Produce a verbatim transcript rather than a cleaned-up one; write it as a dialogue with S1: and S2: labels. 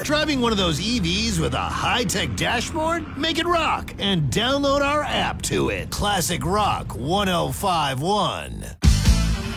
S1: Driving one of those E Vs with a high-tech dashboard? Make it rock and download our app to it. Classic Rock one oh five one.